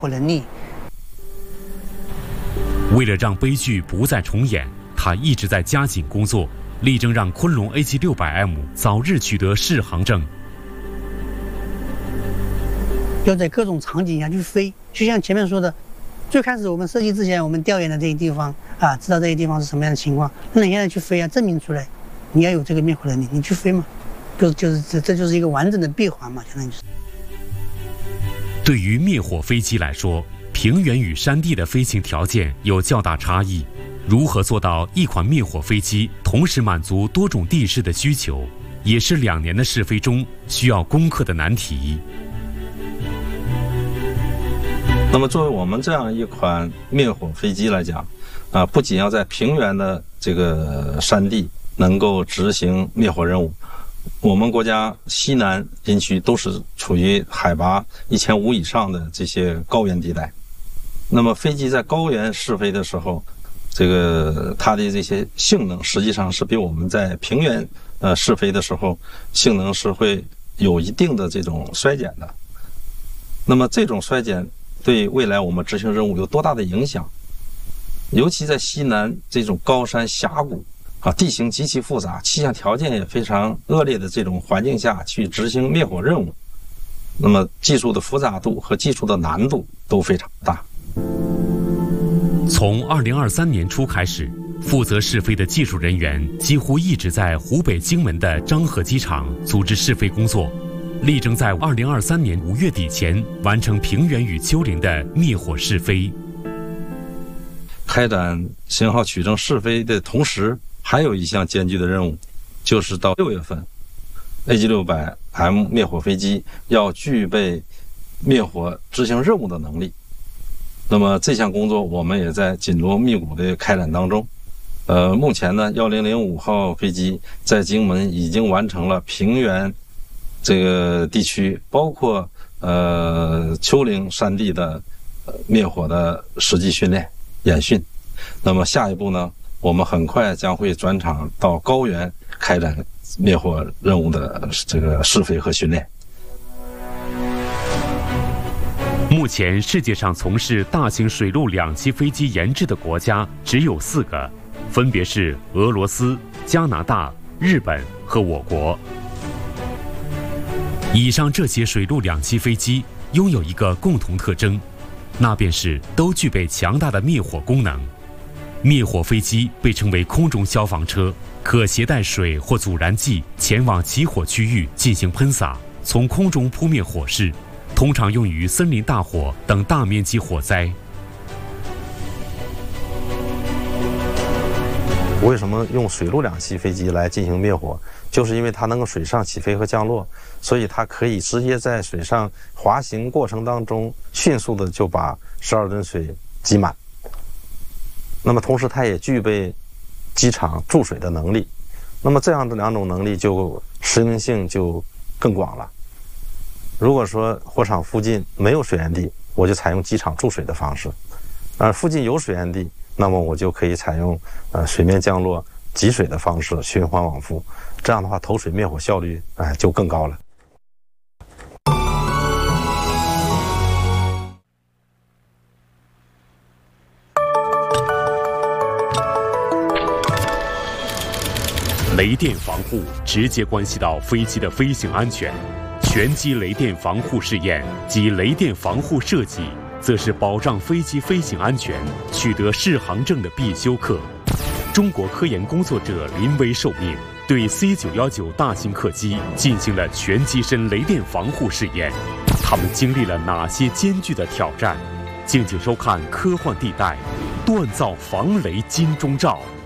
火能力。 为了让悲剧不再重演，他一直在加紧工作，力争让昆仑 AG600M 早日取得适航证。 要在各种场景下去飞，就像前面说的，最开始我们设计之前，我们调研的这些地方啊，知道这些地方是什么样的情况，那你现在去飞啊，证明出来，你要有这个灭火能力，你去飞嘛，这就是一个完整的闭环嘛，相当于是。 对于灭火飞机来说，平原与山地的飞行条件有较大差异，如何做到一款灭火飞机同时满足多种地势的需求，也是2年的试飞中需要攻克的难题。 那么作为我们这样一款灭火飞机来讲，不仅要在平原的这个山地能够执行灭火任务，我们国家西南林区都是处于海拔1500以上的这些高原地带。那么飞机在高原试飞的时候，它的这些性能实际上是比我们在平原试飞的时候性能是会有一定的这种衰减的。那么这种衰减对未来我们执行任务有多大的影响？尤其在西南这种高山峡谷地形极其复杂，气象条件也非常恶劣的这种环境下去执行灭火任务，那么技术的复杂度和技术的难度都非常大。 从2023年初开始，负责试飞的技术人员几乎一直在湖北荆门的漳河机场组织试飞工作，力争在2023年5月底前完成平原与丘陵的灭火试飞。 开展型号取证试飞的同时，还有一项艰巨的任务，就是到6月份 AG600M 灭火飞机要具备灭火执行任务的能力。那么这项工作我们也在紧锣密鼓的开展当中。目前呢，1005号飞机在荆门已经完成了平原这个地区，包括丘陵山地的灭火的实际训练演训。那么下一步呢，我们很快将会转场到高原开展灭火任务的这个试飞和训练。 目前世界上从事大型水陆两栖飞机研制的国家只有4个，分别是俄罗斯、加拿大、日本和我国。以上这些水陆两栖飞机拥有一个共同特征，那便是都具备强大的灭火功能。灭火飞机被称为空中消防车，可携带水或阻燃剂前往起火区域进行喷洒，从空中扑灭火势，通常用于森林大火等大面积火灾。 为什么用水陆两栖飞机来进行灭火？就是因为它能够水上起飞和降落，所以它可以直接在水上滑行过程当中迅速的就把12吨水挤满。那么同时它也具备机场注水的能力，那么这样的2种能力就实用性就更广了。如果说火场附近没有水源地，我就采用机场注水的方式；而附近有水源地，那么我就可以采用水面降落集水的方式循环往复，这样的话投水灭火效率就更高了。 雷电防护直接关系到飞机的飞行安全，全机雷电防护试验及雷电防护设计，则是保障飞机飞行安全、取得适航证的必修课。中国科研工作者临危受命，对 C919大型客机进行了全机身雷电防护试验。他们经历了哪些艰巨的挑战？敬请收看《科幻地带》，锻造防雷金钟罩。